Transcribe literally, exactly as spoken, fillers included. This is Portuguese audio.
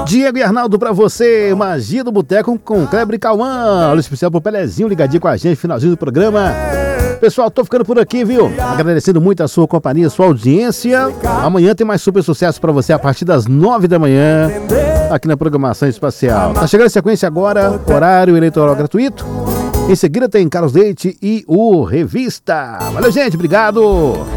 Diego e Arnaldo pra você, Magia do Boteco com Kleber e Cauã. Olha especial pro Pelezinho ligadinho com a gente, finalzinho do programa. Pessoal, tô ficando por aqui, viu? Agradecendo muito a sua companhia, a sua audiência. Amanhã tem mais super sucesso pra você a partir das nove da manhã, aqui na programação espacial. Tá chegando a sequência agora, horário eleitoral gratuito. Em seguida tem Carlos Leite e o Revista. Valeu, gente, obrigado!